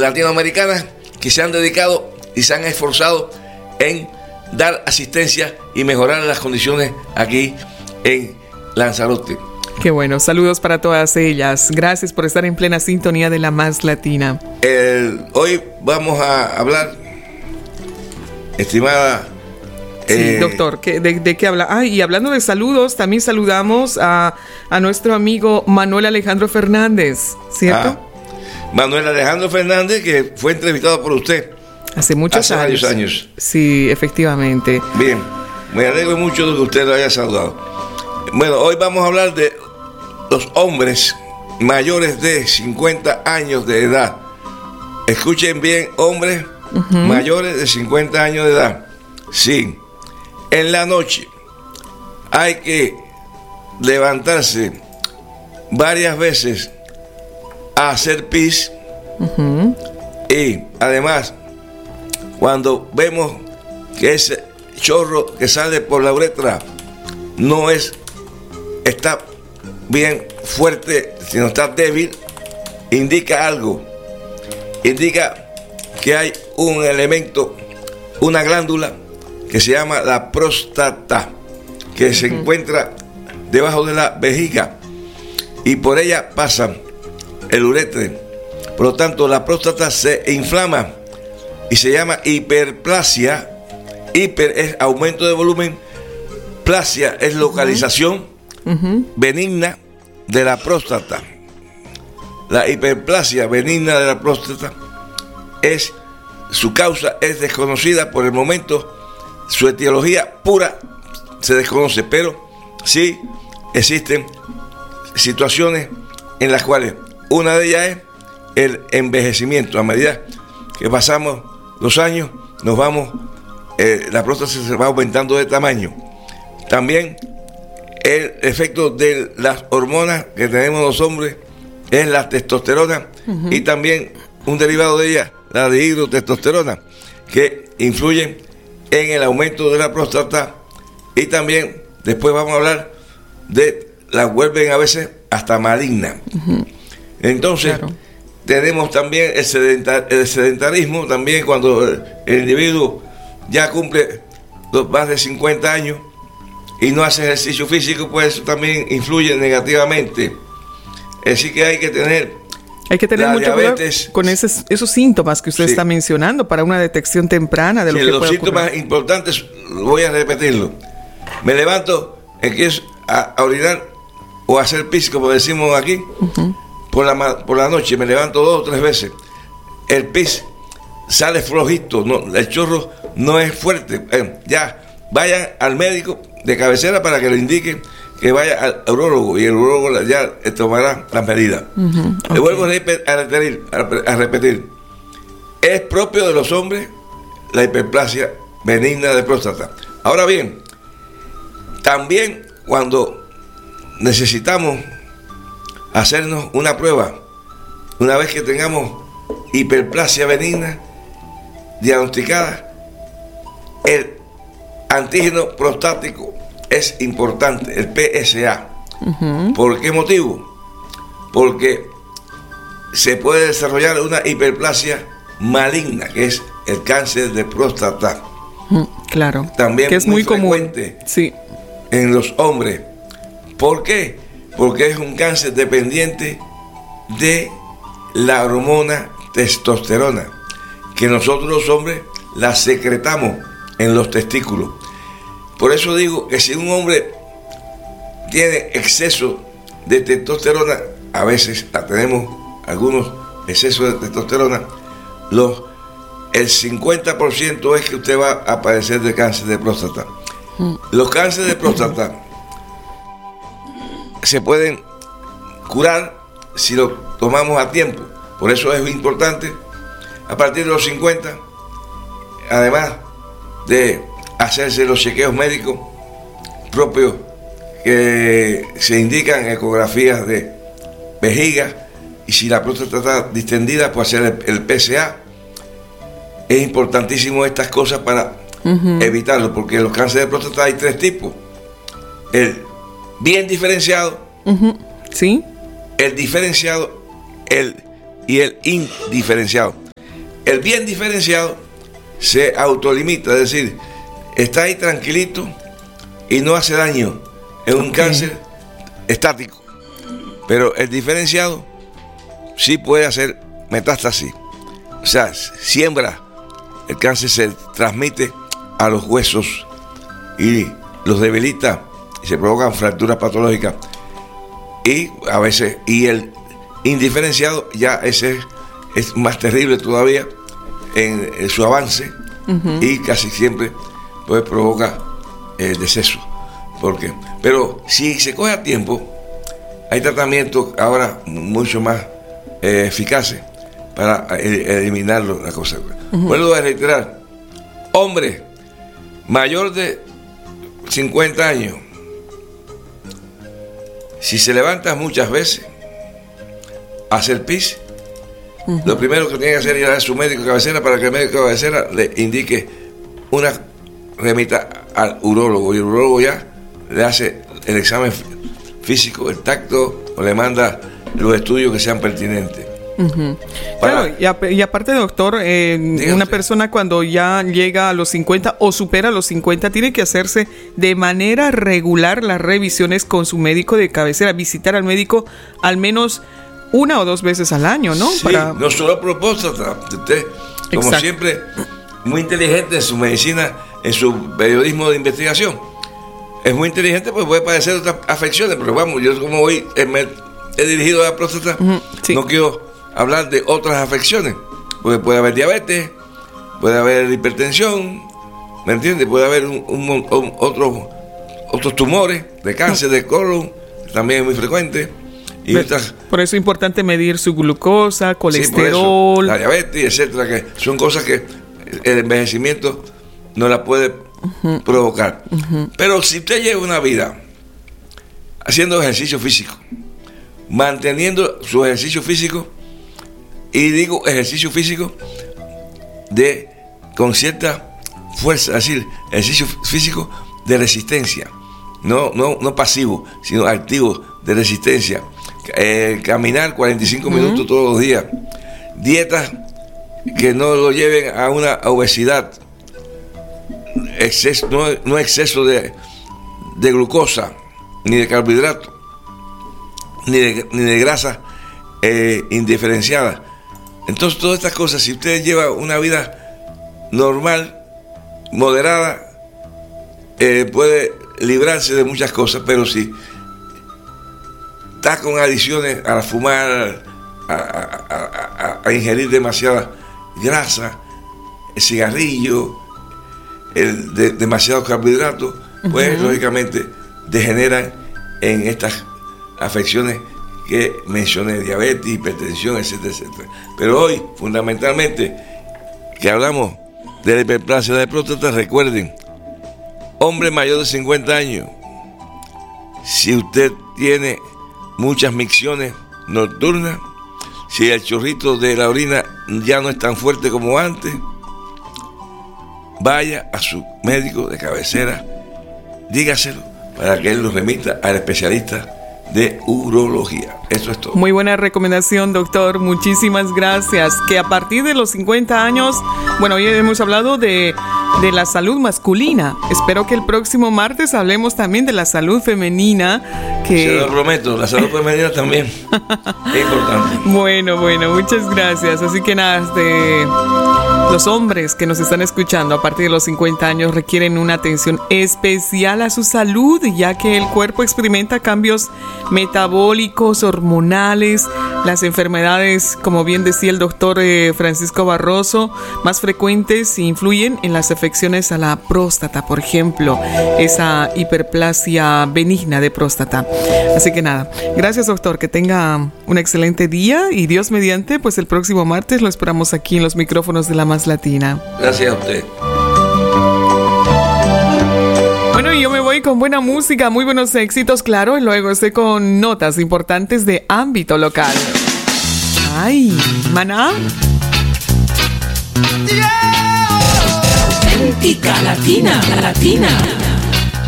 latinoamericanas que se han dedicado y se han esforzado en dar asistencia y mejorar las condiciones aquí en Lanzarote. Qué bueno, saludos para todas ellas. Gracias por estar en plena sintonía de La Más Latina. Hoy vamos a hablar, estimada... Sí, doctor, ¿de qué habla? Y hablando de saludos, también saludamos a nuestro amigo Manuel Alejandro Fernández, ¿cierto? Manuel Alejandro Fernández, que fue entrevistado por usted. Hace varios años. Sí, efectivamente. Bien, me alegro mucho de que usted lo haya saludado. Bueno, hoy vamos a hablar de los hombres mayores de 50 años de edad. Escuchen bien, hombres mayores de 50 años de edad. Sí, en la noche hay que levantarse varias veces a hacer pis. Y además, cuando vemos que ese chorro que sale por la uretra no está bien fuerte, sino está débil, indica algo. Indica que hay un elemento, una glándula que se llama la próstata, que se encuentra debajo de la vejiga y por ella pasa el uretre. Por lo tanto, la próstata se inflama y se llama hiperplasia. Hiper es aumento de volumen, plasia es localización benigna de la próstata. La hiperplasia benigna de la próstata su causa es desconocida por el momento, su etiología pura se desconoce, pero sí existen situaciones en las cuales una de ellas es el envejecimiento. A medida que pasamos los años, la próstata se va aumentando de tamaño. También el efecto de las hormonas que tenemos los hombres es la testosterona y también un derivado de ella, la dihidrotestosterona, que influyen en el aumento de la próstata y también después vamos a hablar de la vuelven a veces hasta maligna. Entonces, tenemos también el sedentarismo, también cuando el individuo ya cumple más de 50 años y no hace ejercicio físico, pues eso también influye negativamente. Así que hay que tener mucho cuidado con esos síntomas que usted está mencionando para una detección temprana de lo que puede ocurrir. Los síntomas importantes, voy a repetirlo. Me levanto, empiezo a orinar o a hacer pis, como decimos aquí, por la noche, me levanto 2 o 3 veces. El pis sale flojito, el chorro no es fuerte. Ya, vayan al médico de cabecera para que le indiquen que vaya al urólogo y el urólogo ya tomará las medidas. Le vuelvo a repetir. Es propio de los hombres la hiperplasia benigna de próstata. Ahora bien, también cuando necesitamos hacernos una prueba, una vez que tengamos hiperplasia benigna diagnosticada, el antígeno prostático es importante, el PSA. ¿Por qué motivo? Porque se puede desarrollar una hiperplasia maligna, que es el cáncer de próstata. Claro. También que es muy común en los hombres. ¿Por qué? Porque es un cáncer dependiente de la hormona testosterona, que nosotros los hombres la secretamos en los testículos. Por eso digo que si un hombre tiene exceso de testosterona, a veces tenemos algunos excesos de testosterona, el 50% es que usted va a padecer de cáncer de próstata. Los cánceres de próstata se pueden curar si lo tomamos a tiempo. Por eso es importante, a partir de los 50, además de hacerse los chequeos médicos propios que se indican ecografías de vejiga, y si la próstata está distendida, pues hacer el PSA. Es importantísimo estas cosas para evitarlo, porque los cánceres de próstata hay 3 tipos: el bien diferenciado, ¿sí?, el diferenciado y el indiferenciado. el bien diferenciado se autolimita, es decir, está ahí tranquilito y no hace daño. Es un cáncer estático. Pero el diferenciado sí puede hacer metástasis. O sea, siembra. El cáncer se transmite a los huesos y los debilita y se provocan fracturas patológicas. Y a veces, y el indiferenciado ya ese es más terrible todavía en su avance, y casi siempre pues provoca el deceso. Pero si se coge a tiempo, hay tratamientos ahora mucho más eficaces para eliminarlo, la cosa. Vuelvo a reiterar, hombre mayor de 50 años, si se levanta muchas veces, hacer pis, lo primero que tiene que hacer es ir a su médico de cabecera para que el médico de cabecera le indique una remita al urólogo, y el urólogo ya le hace el examen físico, el tacto, o le manda los estudios que sean pertinentes. Claro, y aparte, doctor, una persona cuando ya llega a los 50 o supera los 50 tiene que hacerse de manera regular las revisiones con su médico de cabecera, visitar al médico al menos 1 o 2 veces al año, ¿no? Sí, no solo próstata. Usted, como siempre, muy inteligente en su medicina, en su periodismo de investigación. Es muy inteligente, pues puede padecer otras afecciones, pero vamos, yo como hoy he dirigido a la próstata, no quiero hablar de otras afecciones, porque puede haber diabetes, puede haber hipertensión, ¿me entiendes? Puede haber otros tumores de cáncer de colon, también es muy frecuente. Y por eso es importante medir su glucosa, colesterol, sí, la diabetes, etcétera, que son cosas que el envejecimiento no la puede provocar. Pero si usted lleva una vida haciendo ejercicio físico, manteniendo su ejercicio físico, y digo ejercicio físico con cierta fuerza, es decir, ejercicio físico de resistencia, no pasivo, sino activo, de resistencia. Caminar 45 minutos todos los días, dietas que no lo lleven a una obesidad, no exceso de glucosa, ni de carbohidratos, ni de grasa indiferenciada. Entonces, todas estas cosas, si usted lleva una vida normal, moderada, puede librarse de muchas cosas. Pero si está con adicciones a fumar, a ingerir demasiada grasa, el cigarrillo, demasiados carbohidratos, pues lógicamente degeneran en estas afecciones que mencioné, diabetes, hipertensión, etcétera, etcétera. Pero hoy, fundamentalmente, que hablamos de la hiperplasia de próstata, recuerden, hombre mayor de 50 años, si usted tiene muchas micciones nocturnas, si el chorrito de la orina ya no es tan fuerte como antes, vaya a su médico de cabecera, dígaselo para que él lo remita al especialista de urología. Eso es todo. Muy buena recomendación, doctor. Muchísimas gracias. Que a partir de los 50 años, bueno, hoy hemos hablado de la salud masculina. Espero que el próximo martes hablemos también de la salud femenina. Se lo prometo, la salud femenina también es importante. Bueno, muchas gracias. Así que nada, los hombres que nos están escuchando a partir de los 50 años requieren una atención especial a su salud, ya que el cuerpo experimenta cambios metabólicos, hormonales. Las enfermedades, como bien decía el doctor Francisco Barroso, más frecuentes influyen en las afecciones a la próstata, por ejemplo, esa hiperplasia benigna de próstata. Así que nada, gracias, doctor, que tenga un excelente día, y Dios mediante, pues el próximo martes lo esperamos aquí en los micrófonos de La Más Latina. Gracias a usted. Bueno, y yo me voy con buena música, muy buenos éxitos, claro, y luego estoy con notas importantes de ámbito local. ¡Ay, Maná! Auténtica Latina.